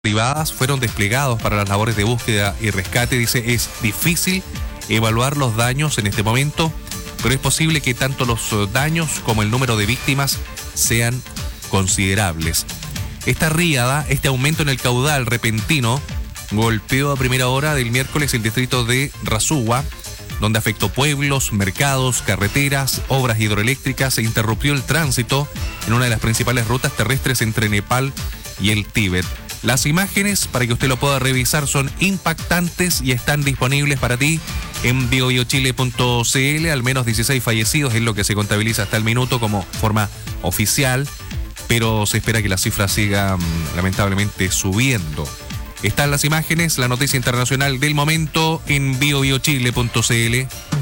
privadas fueron desplegados para las labores de búsqueda y rescate. Dice, es difícil evaluar los daños en este momento, pero es posible que tanto los daños como el número de víctimas sean considerables. Esta riada, este aumento en el caudal repentino, golpeó a primera hora del miércoles el distrito de Rasúa, donde afectó pueblos, mercados, carreteras, obras hidroeléctricas e interrumpió el tránsito en una de las principales rutas terrestres entre Nepal y el Tíbet. Las imágenes, para que usted lo pueda revisar, son impactantes y están disponibles para ti en biobiochile.cl. Al menos 16 fallecidos es lo que se contabiliza hasta el minuto como forma oficial, pero se espera que la cifra siga lamentablemente subiendo. Están las imágenes, la noticia internacional del momento en biobiochile.cl.